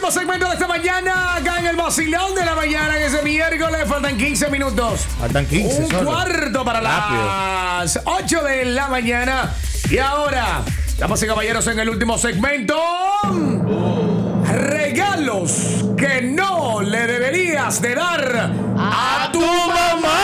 último segmento de esta mañana, acá en el vacilón de la mañana, que es miércoles, faltan 15 minutos. Faltan 15 Un solo. cuarto para las 8 de la mañana. Y ahora, damas y caballeros, en el último segmento, regalos que no le deberías de dar a tu mamá.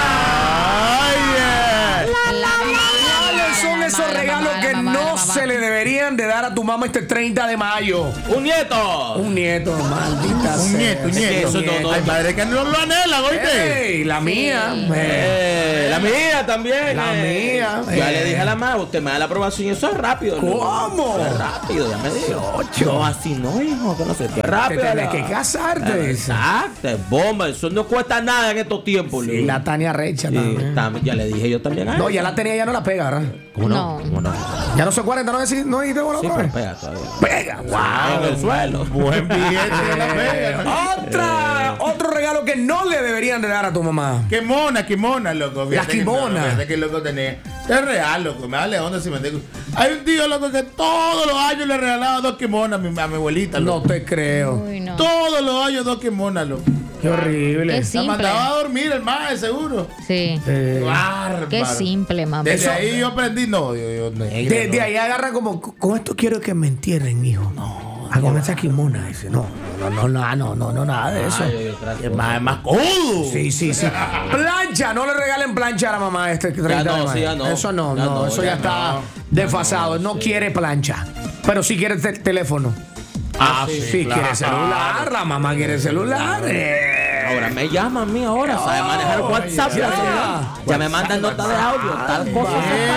¿Cuáles son esos regalos que no se le deberían de dar a tu mamá este 30 de mayo? ¡Un nieto! Un nieto, maldita sea. Un nieto. Eso todo. Hay padres que no lo anhelan, ¿oíste? Ey, la mía. La mía también. La mía. Ya le dije a la madre, usted me da la aprobación y eso es rápido. ¿no? ¿Cómo? Eso es rápido, ya me dijo. No, así no, hijo, que no sé, que es Te rápido. tienes que casarte. Exacto, es bomba, eso no cuesta nada en estos tiempos. Y la Tania Recha también. Ya le dije yo también a ella. No, ya la tenía, ya no la pega, ¿verdad? ¿Cómo No. ¿Cómo no? Ya no son 40, no decís, no dijiste bueno, Sí, otra pero vez. pega todavía. Pega, En el suelo. Buen billete de la pega. Otro regalo que no le deberían de dar a tu mamá. Qué mona, loco. La quimona. Fíjate que loco tenía. Es real, loco. Me vale onda si me digo. Hay un tío, loco, que todos los años le regalaba 2 kimonas a mi abuelita, No loco. te creo. Uy, no. Todos los años 2 kimonas, loco. Qué horrible. Qué La simple. mandaba a dormir el más, seguro. Sí. Bárbaro. Qué simple, mamá. Desde ahí yo aprendí, no, yo De ahí agarra como, con esto quiero que me entierren, hijo. No. Con esa quimona, dice, no, nada de eso. Es más codo. Sí. Plancha, no le regalen plancha a la mamá este 30 no, de mayo. sí, ya no. Eso no, Ya no, eso ya ya está no. desfasado. No sí. quiere plancha, pero sí quiere teléfono. Sí, claro. quiere celular, la mamá quiere celular. Ahora me llama a mí ahora, sabe manejar WhatsApp. ya. Ya me mandan nota de audio, tal cosa.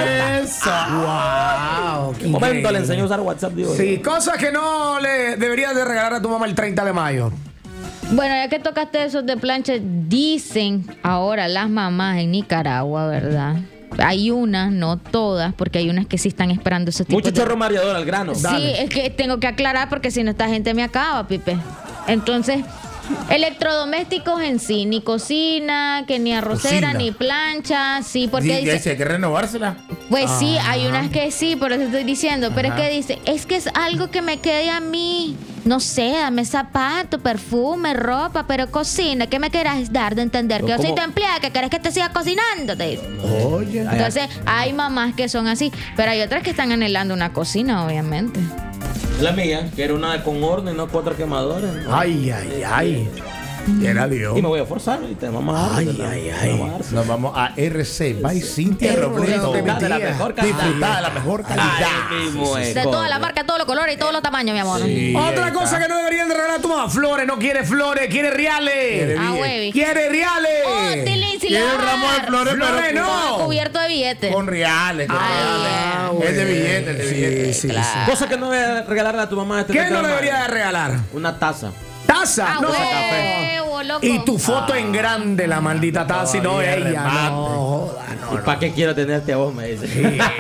Wow. Un momento le enseño a usar WhatsApp, digo. Sí, cosas que no le deberías de regalar a tu mamá el 30 de mayo. Bueno, ya que tocaste esos de plancha, dicen ahora las mamás en Nicaragua, ¿verdad? Hay unas, no todas, porque hay unas que sí están esperando ese tipo Mucho de... chorro mareador al grano. Sí, es que tengo que aclarar porque si no esta gente me acaba, Pipe. Entonces, electrodomésticos en sí, ni cocina, que ni arrocera, Cocina. ni plancha, sí, porque Sí, dice... hay que renovársela. Pues sí, hay unas que sí, por eso estoy diciendo, pero es que dice, es que es algo que me quede a mí, no sé, dame zapato, perfume, ropa, pero cocina, ¿qué me quieras dar de entender? Que yo soy ¿Cómo? tu empleada, que querés que te siga cocinando, te dice. Oye. Entonces, hay mamás que son así, pero hay otras que están anhelando una cocina, obviamente. La mía, que era una con horno y no 4 quemadores. ¿no? Ay. Era Dios. Y me voy a forzar, ¿viste? Vamos a darle. Nos vamos a RC by Cintia Robledo. Disfrutar de la mejor calidad. Disfrutar de la mejor calidad. Ay, mismo es. De toda la marca, todos los colores y todos los tamaños, mi amor. Sí, Otra ahí cosa está. que no deberían de regalar a tu mamá. Flores, no quiere flores, quiere reales. Ah, huevi. Quiere Oh, reales. Tilín, si le Quiere va un a ramo de dar. flores, Flores, pero no. Todo cubierto de billetes. con reales. Con Ah, reales. Es de billetes, de billetes. Sí. Cosa que no voy a regalarle a tu mamá este ¿Qué 30 no de mayo. debería de regalar? Una taza. Taza. Ah, No. huevo, loco. Y tu foto en grande, la maldita taza, y no Todavía ella. remate. No, joda, ¿Y para qué quiero tenerte a vos? Me dice.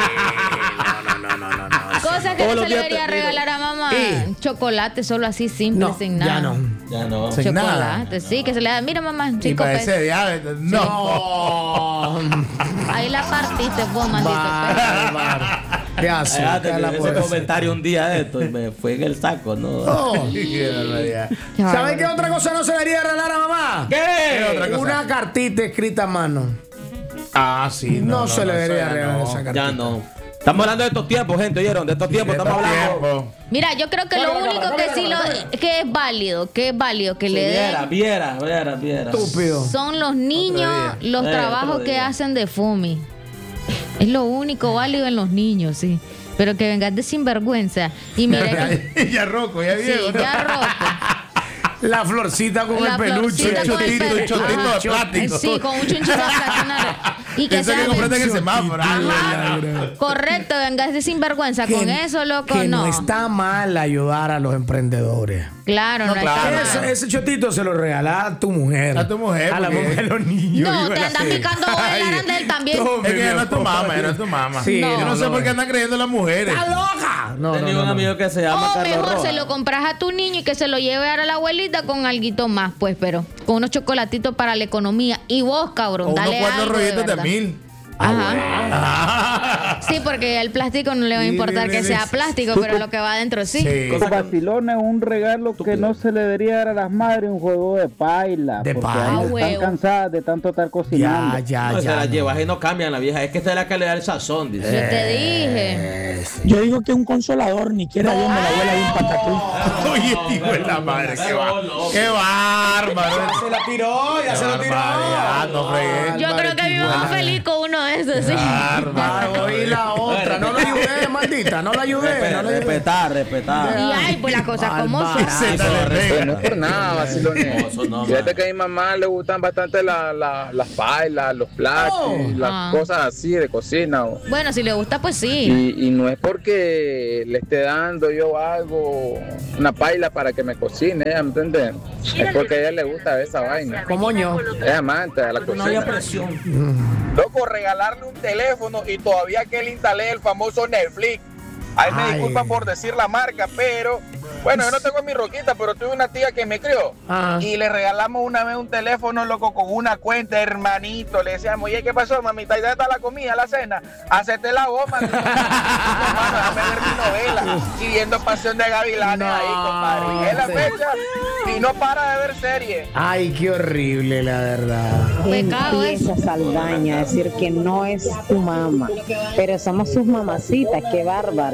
Cosas que Todos no los se le días debería te digo. regalar a mamá. ¿Y? Chocolate, solo así, simple, No, sin nada. ya no. Ya no. Sin Chocolate, nada. sí, que se le da. Mira, mamá, Y 5 para pesos. ese día, no. Ahí la partiste, vos, maldito. ¿Qué hace? Fíjate que La ese puerta. comentario un día de esto y me fue en el saco, ¿no? Oh. Qué barbaridad. ¿Sabes qué otra cosa no se debería regalar a mamá? ¿Qué? otra cosa? Una cartita escrita a mano. Ah, sí. No, se le debería eso ya regalar no. esa cartita. Ya no. Estamos hablando de estos tiempos, gente, ¿oyeron? De estos tiempos estamos hablando. Tiempo. Mira, yo creo que lo único que sí que es válido, que le den Viera. Estúpido. son los niños, los Otro trabajos que día. hacen de FUMI. Es lo único válido en los niños, sí. Pero que vengas de sinvergüenza. Y mira que... Ya roco, ya Sí, viejo. ¿no? ya roto. La florcita con La el peluche. florcita con el chotito, peluche. chotito Ajá. de plástico. Sí, con un chunchito de plástico. Y que Eso sea que compraste en el semáforo. Ajá. Correcto, vengas de sinvergüenza. Con eso, loco, que no. no está mal ayudar a los emprendedores. Claro, no, claro. está mal. Ese chotito se lo regala a tu mujer. A tu mujer, A la porque- mujer de los niños. No, Digo, te andas sí. picando el arandel también. tome, Es que ya no es tu mi amor. mamá, ya no es tu mamá. Sí, No. Yo no sé no, por qué no. andan creyendo las mujeres. ¡Está loca! No, Tenía no, un no. amigo que se llama O Carlos mejor Rojas. se lo compras a tu niño y que se lo lleve a la abuelita con alguito más, pues, pero con unos chocolatitos para la economía. Y vos, cabrón, O unos dale cuatro algo de rollitos de verdad. 1000. Ajá. Sí, porque el plástico no le va a importar que sea plástico, pero lo que va adentro sí. Los vacilones, un regalo que no se le debería dar a las madres, un juego de paila. De porque paila. ellas están cansadas de tanto estar cocinando. Ya. No, se las llevas y no cambian la vieja. Es que esta es la que le da el sazón, dice. Yo te dije. Yo digo que un consolador, ni quiera Dios me la abuela de un patatú. Oye, hijo de la madre, qué bárbaro. Se la tiró, ya se lo tiró. No fregué. Yo creo que vivo más feliz con uno de esos, sí. Y la otra, no la ayudé, maldita, no la ayudé. No la ayudé. Respetar. Y ay, pues las cosas como son. No es por nada, vacilones. Fíjate que a mi mamá le gustan bastante las pailas, los platos, las cosas así de cocina. Bueno, si le gusta, pues sí. Y no es porque le esté dando yo algo, una paila para que me cocine, ¿me entiendes? Es porque a ella le gusta esa vaina. ¿Cómo yo? Es amante de la No había cocina. presión. Loco, regalarle un teléfono y todavía que él instalé el famoso Netflix. Ahí me Ay. disculpan por decir la marca, pero bueno, yo no tengo mi roquita, pero tuve una tía que me crió y le regalamos una vez un teléfono, loco, con una cuenta, hermanito. Le decíamos, oye, ¿qué pasó, mamita? ¿Ya está la comida, la cena? Hacete la goma. Déjame ver mi novela y viendo Pasión de Gavilanes ahí, compadre. Y es la fecha y no para de ver series. Ay, qué horrible, la verdad. Pecado es. Empieza Saldaña a decir que no es tu mamá, pero somos sus mamacitas, qué bárbara.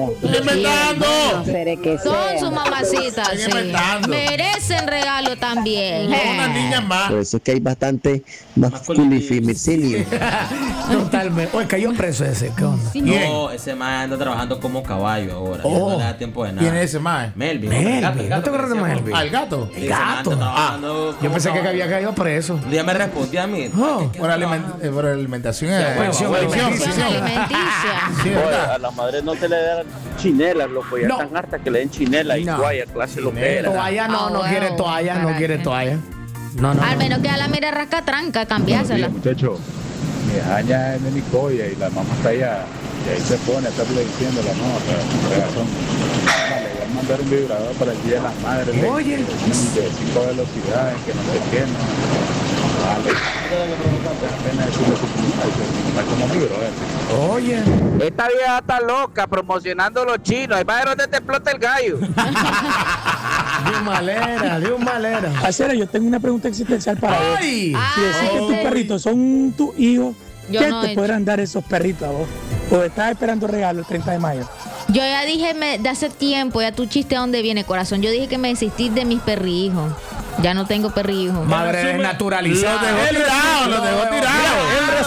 No seré que Son sea. sus mamacitas, sí. inventando. Merecen regalo también. Una niña más. Por eso es que hay bastante masculifemicidio. Totalmente. Oye, cayó preso ese, ¿qué onda? No, ese man anda trabajando como caballo ahora. Ya no le da tiempo de nada. ¿Quién es ese más? Melvin. Melvin, ¿no te acuerdas de Melvin? Al gato. El gato. Yo pensé que había caído preso. Un día me respondió a mí. Oh. Por alimentación. Pensión Pensión alimenticia. Sí, Oye, ¿verdad? a las madres no se le dan chinelas, loco, ya No. están hartas que le den chinela y No. toalla, clase lo que era. Toalla no, no huevo, quiere toalla, no ¿para quiere qué? toalla. No. Al menos que a la mira rasca tranca, cambiásela. Muchacho, mi jaña es de Nicoya y la mamá está allá. Y ahí se pone a estarle diciendo la mamá, regazón. Le voy a mandar un vibrador para el Día de las Madres. Oye. De 5 velocidades, que no sé qué, no. Vale. Apenas decirle a su mamá como mi brother. Oye. Esta vieja está loca promocionando los chinos. Hay más de donde te explota el gallo. De un malera. Acera, yo tengo una pregunta existencial para vos. ¡Ay! Si decís que tus sí. perritos son tus hijos, Yo ¿qué no te he podrán dar esos perritos a vos? ¿O estás esperando regalo el 30 de mayo? Yo ya dije de hace tiempo, ya tu chiste a dónde viene, corazón. Yo dije que me desistí de mis perrijos. Ya no tengo perrijos. Madre naturalizada. Los dejó tirados.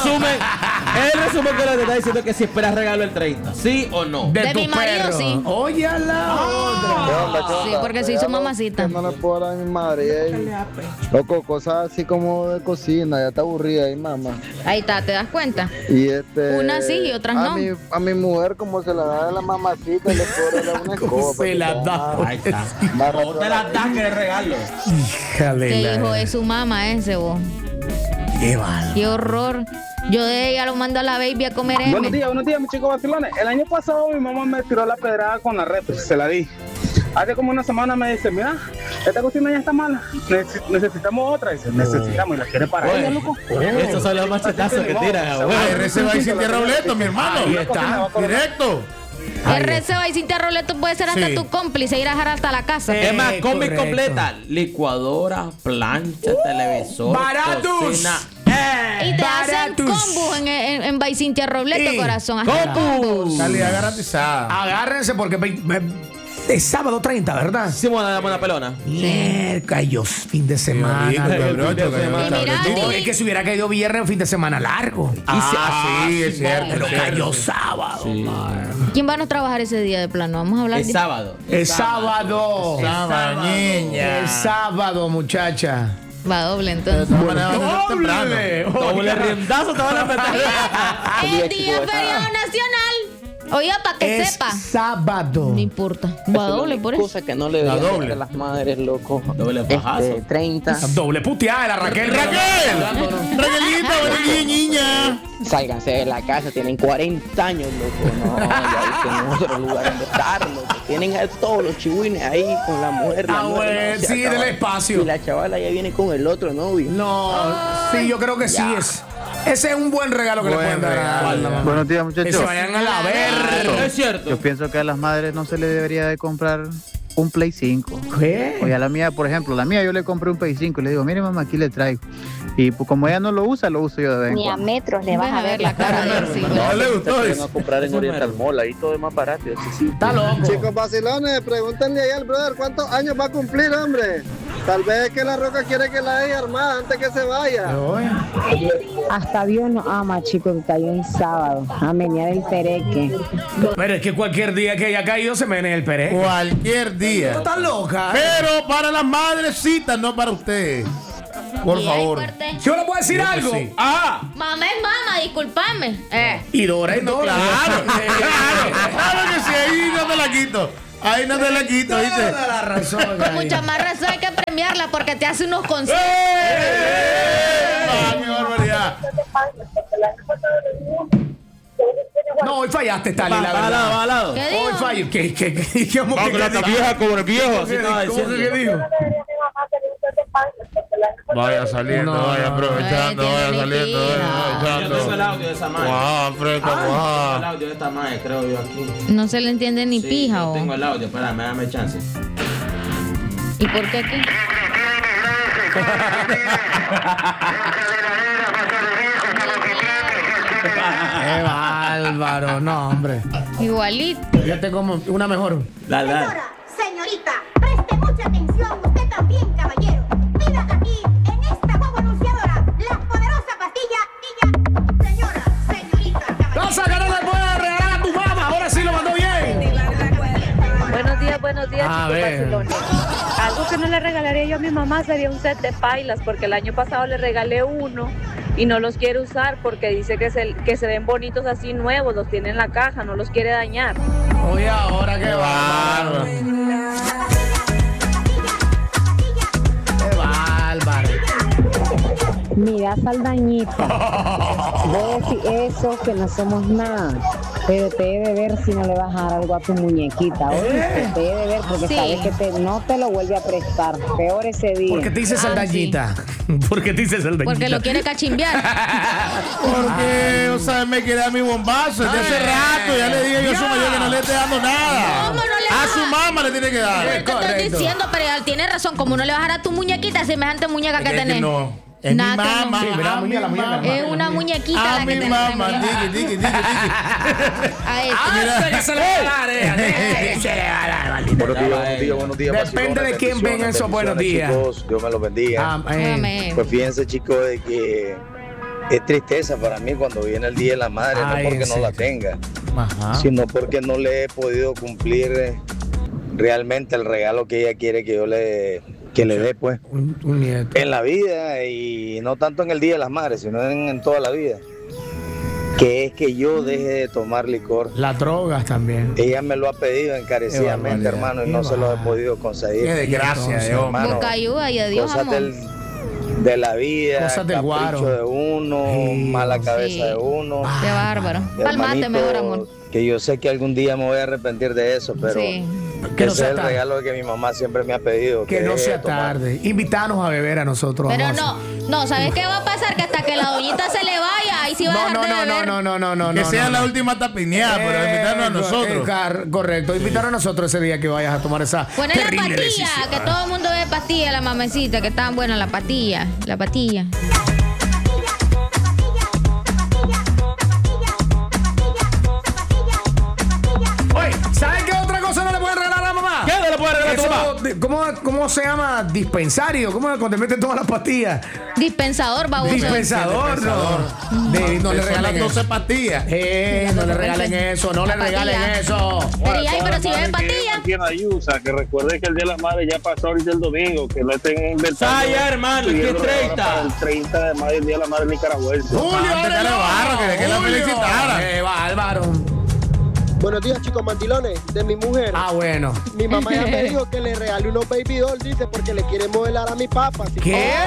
El resumen que le está diciendo que si esperas regalo el 30, ¿sí o no? De tu mi marido, perro. sí. Oye a la otra. Sí, porque soy su mamacita. No le puedo dar a mi madre. Loco, cosas así como de cocina, ya está aburrida ahí, mamá. Ahí está, ¿te das cuenta? Y Unas sí y otras no. A mi mujer, como se la da a la mamacita, le puedo dar una escoba. Se la da. Ahí está. ¿Cómo te la das que de regalo? Híjale. Que hijo de su mamá ese, vos. Qué mal. Qué horror. Yo de ella lo mando a la baby a comer M. Buenos días, mis chicos vacilones. El año pasado mi mamá me tiró la pedrada con la refri, se la di. Hace como una semana me dice, mira, esta cocina ya está mala, necesitamos otra. Dice, necesitamos, y la quiere para ella, loco. Estos son los machetazos que tiran, abuelo. RC va y Cintia Robleto, mi hermano. Ahí está. Directo. RC va y Cintia Roleto puede ser hasta Sí. tu cómplice, ir a dejar hasta la casa. Es más, combi correcto. completa. Licuadora, plancha, televisor, ¡Baratos! cocina. Y te hacen Baratus. combos en by Cintia Robleto, Sí. corazón. Hasta combos. Calidad garantizada. Agárrense porque es sábado 30, ¿verdad? Hicimos una buena pelona. Cayó fin de semana. Rico, largo. cabrón, Y mira, No, Ni- es que si hubiera caído viernes, un fin de semana largo. Sí, es cierto. Pero es cierto. cayó sábado. ¿Quién va a no trabajar ese día de plano? Vamos a hablar Es de... sábado. Es sábado. Sábado, niña. Es sábado, muchacha. Va doble De entonces. todas maneras, vamos a hacer temprano. Doble riendazo te van a meter. El día feriado nacional. Oiga, para que Es sepa. sábado. No importa. Va doble por eso. Cosa que no le La deberían doble. dar a las madres, loco. Doble fajazo. 30. Doble puteada de la Raquel. Raquelita, buenos días, niña. Sálganse de la casa, tienen 40 años, loco. No, ya busquen otro lugar donde estar, loco. Tienen a todos los chihuines ahí con la mujer. La mujer, no, se sí, acaba. del espacio. Y la chavala ya viene con el otro novio. No, sí, yo creo que sí es. Ese es un buen regalo que le pueden dar a la mamá. Buenos días, Que muchachos. se vayan a la verga. Es cierto. Yo pienso que a las madres no se les debería de comprar un Play 5. ¿Qué? Oye, a la mía, por ejemplo, yo le compré un Play 5 y le digo, mire mamá, aquí le traigo. Y pues, como ella no lo usa, lo uso yo de vez en Ni a cuando. metros le vas a ver la cara de él. No le gustó Van eso. a comprar en Oriental Mall, ahí todo es más barato. Sí. Está loco. Chicos vacilones, pregúntenle ahí al brother cuántos años va a cumplir, hombre. Tal vez es que la Roca quiere que la deje armada antes que se vaya. Hasta Dios nos ama, chicos, que cayó un sábado a menear el pereque. Pero es que cualquier día que haya caído se menea el peré. Cualquier día. ¿No estás loca? Pero para las madrecitas, no para usted. Por favor. ¿Yo le puedo decir Yo que algo? sí. Ah. Mamá es mamá, discúlpame. Y Dora es Dora. Claro que sí, ahí no te la quito. Ahí no te la quito, ¿viste? Toda la razón. Con mucha más razón hay que premiarla porque te hace unos consejos. ¡Qué barbaridad! No, hoy fallaste, Tali, la verdad. Balado. ¿Qué dijo? Hoy fallo. ¿Cómo Vamos, la vieja como el viejo. Así estaba ¿Cómo que diciendo. dijo? Vaya saliendo, No, vaya aprovechando, no, vaya no, saliendo, no, vaya Yo tengo el aprovechando. audio de esa madre. Guau, fresco, Tengo el guau. audio de esta madre, creo yo aquí. No se le entiende ni Sí, pija, yo ¿o? tengo el audio, espérame, dame chance. ¿Y por qué qué? Qué bárbaro. No, hombre. Igualito. Yo tengo una mejor. Dale, dale. Señorita, preste mucha atención, usted también, caballero. Mira aquí, en esta guagua anunciadora, la poderosa pastilla Señora, señorita, caballero. ¡Cosa que no le puedes regalar a tu mamá! Ahora sí lo mandó bien. Buenos días, A chicos ver. vacilones. Algo que no le regalaría yo a mi mamá sería un set de pailas, porque el año pasado le regalé uno y no los quiere usar porque dice que se ven bonitos así nuevos, los tiene en la caja, no los quiere dañar. Oye, ahora qué bárbaro. Qué bárbaro. Mira, Saldañita, voy a decir eso, que no somos nada, pero te debe ver si no le vas a dar algo a tu muñequita, ¿oíste? Te debe ver porque Sí. sabes que no te lo vuelve a prestar, peor ese día. ¿Por qué te dice Saldañita? ¿Por qué te dice Saldañita? Porque lo quiere cachimbear. Porque, o sea, me quedé a mi bombazo desde hace rato. Ya le dije yo a su mayor que no le esté dando nada. ¿Cómo no le A vas su a- mamá le tiene que dar. Te estoy correcto. diciendo, pero él tiene razón. Como no le vas a dar a tu muñequita, semejante muñeca que Es que tenés. no. Es mi Nada que no. mamá. Sí, mira, a mi la muñeca, mamá. Es una muñequita A la mi que mamá. tenés. Tiki. A ese. Ah, se le va a dar, se le va a dar, maldita. Buenos días. Depende de quién venga esos buenos días. Chicos, Dios me los bendiga. Amén. Pues fíjense, chicos, de que es tristeza para mí cuando viene el Día de la Madre, Ay, no porque ¿en no la serio? tenga, Ajá. sino porque no le he podido cumplir realmente el regalo que ella quiere que yo le dé, pues, Un nieto. en la vida, y no tanto en el Día de las Madres, sino en toda la vida. Que es que yo deje de tomar licor. Las drogas también. Ella me lo ha pedido encarecidamente, Qué hermano, y barbaridad. no se lo he Qué podido conseguir. Qué desgracia, Entonces, hombre. hermano. Boca ayuda y adiós, Cosas amor. de la vida, Cosas del capricho guaro. de uno, Sí. mala cabeza Sí. de uno. Qué bárbaro. Palmate Hermanito, mejor, amor. que yo sé que algún día me voy a arrepentir de eso, pero Sí. Que no ese sea es el tarde. regalo que mi mamá siempre me ha pedido. Que no deje sea de tomar. tarde. Invítanos a beber a nosotros. Pero vamos a no, ¿sabes qué va a pasar? Que hasta que la doñita se le vaya, ahí sí va a dejar de beber. No. Que sea la última tapiñada, pero invitarnos a nosotros. Correcto, invitar a nosotros ese día que vayas a tomar esa Poner la terrible pastilla, decisión. que todo el mundo ve pastilla, la mamecita, que están buenas la pastilla. Oye, ¿saben qué otra cosa no le pueden regalar a la mamá? ¿Qué no le puede regalar a tu Eso, mamá? ¿cómo se llama? Dispensario. ¿Cómo es cuando te meten todas las pastillas? Dispensador, baboso. Dispensador, no. No le regalan 12 pastillas. No le regalen eso, no le La regalen pastilla. eso. Pero si ven pastilla. Aquí en Ayusa, que recuerde que el Día de la Madre ya pasó ahorita el domingo, que no estén inventando. Ah, ya, hermano, el pidiendo 30. para el 30 de mayo, el Día de la Madre nicaragüense. Julio, Bastante cara de barro, que la Julio. felicitara. Qué bárbaro. Buenos días, chicos mandilones, de mi mujer. Ah, bueno. Mi mamá ya me dijo que le regale unos baby doll, dice, porque le quiere modelar a mi papá. Así que- ¿Qué?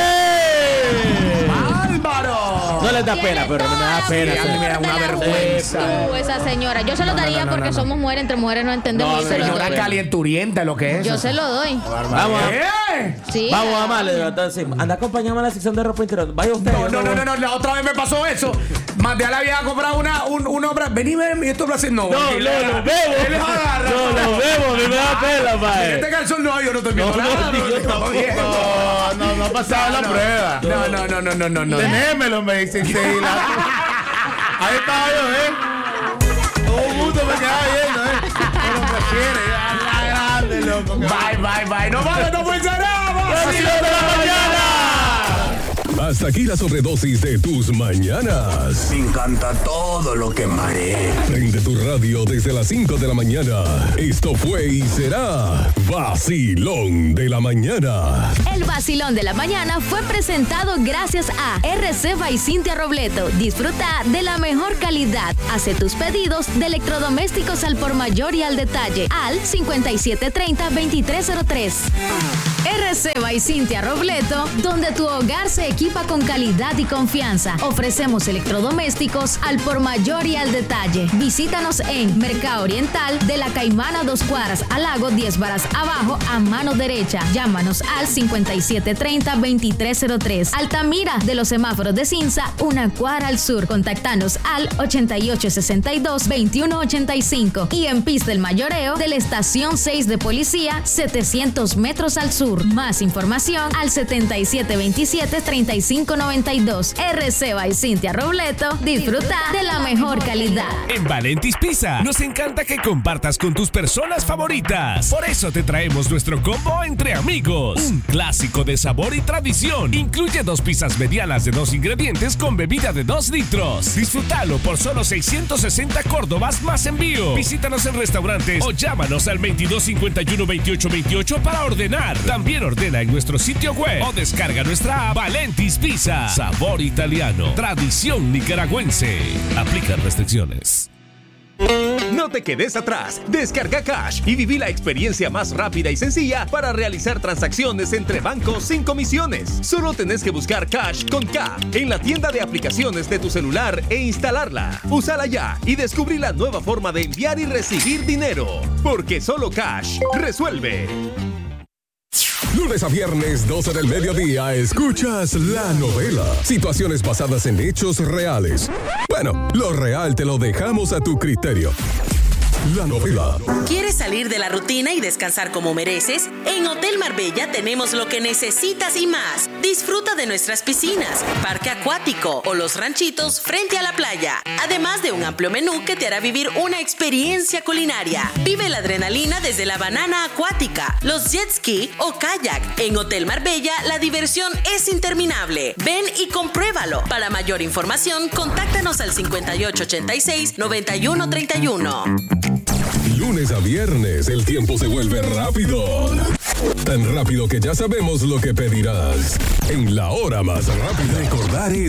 ¡Bárbaro! No les da Tiene pena, pero no me da toda pena. Sí, a mí me da una vergüenza. Esa señora. Yo se lo daría no, porque no. somos mujeres, entre mujeres no entendemos. No, y se lo señora doy. calienturienta, lo que es. Yo se lo doy. Vamos. vez? Sí. Vamos a amarle, entonces. Anda, acompañame a la sección de ropa interior. Vaya usted. No, la otra vez me pasó eso. Mandé a la vieja a comprar una obra. Vení, ven, y esto lo hace. No, No, él lo agarra. vemos. Él los agarra. No, lo vemos, a mí me da pena, En mae. este calzón no, yo no estoy viendo nada. No ha pasado la prueba. No. Tenémelo, me dicen. Sí, ahí estaba yo, Todo el mundo me quedaba viendo, Pero prefiere, la grande, loco. Bye. No vamos, no puede ser nada. ¡Vacilón de la mañana! Hasta aquí la sobredosis de tus mañanas. Me encanta todo lo que marea. Prende tu radio desde las 5 de la mañana. Esto fue y será Vacilón de la Mañana. El Vacilón de la Mañana fue presentado gracias a RC by Cintia Robleto. Disfruta de la mejor calidad. Hace tus pedidos de electrodomésticos al por mayor y al detalle al 5730-2303. RC by Cintia Robleto, donde tu hogar se equipa con calidad y confianza. Ofrecemos electrodomésticos al por mayor y al detalle. Visítanos en Mercado Oriental de la Caimana 2 cuadras al lago 10 varas abajo a mano derecha. Llámanos al 5730-2303. Altamira de los semáforos de Cinza, 1 cuadra al sur. Contactanos al 8862-2185. Y en Pista del Mayoreo de la Estación 6 de Policía, 700 metros al sur. Más información al 7727-3592. RC by Cintia Robleto. Disfruta de la mejor calidad. En Valentis Pizza nos encanta que compartas con tus personas favoritas. Por eso te traemos nuestro combo entre amigos. Un clásico de sabor y tradición. Incluye 2 pizzas medianas de 2 ingredientes con bebida de 2 litros. Disfrútalo por solo 660 córdobas más envío. Visítanos en restaurantes o llámanos al 2251-2828 para ordenar. También ordena en nuestro sitio web o descarga nuestra app Valentis Pizza. Sabor italiano, tradición nicaragüense. Aplican restricciones. No te quedes atrás. Descarga Cash y viví la experiencia más rápida y sencilla para realizar transacciones entre bancos sin comisiones. Solo tenés que buscar Cash con K en la tienda de aplicaciones de tu celular e instalarla. Úsala ya y descubrí la nueva forma de enviar y recibir dinero. Porque solo Cash resuelve. Lunes a viernes, 12 del mediodía, escuchas La Novela. Situaciones basadas en hechos reales. Bueno, lo real te lo dejamos a tu criterio. La Novela. ¿Quieres salir de la rutina y descansar como mereces? En Hotel Marbella tenemos lo que necesitas y más. Disfruta de nuestras piscinas, parque acuático o los ranchitos frente a la playa. Además de un amplio menú que te hará vivir una experiencia culinaria. Vive la adrenalina desde la banana acuática, los jet ski o kayak. En Hotel Marbella la diversión es interminable. Ven y compruébalo. Para mayor información, contáctanos al 5886-9131. Lunes a viernes, el tiempo se vuelve rápido. Tan rápido que ya sabemos lo que pedirás. En la hora más rápida. Recordar es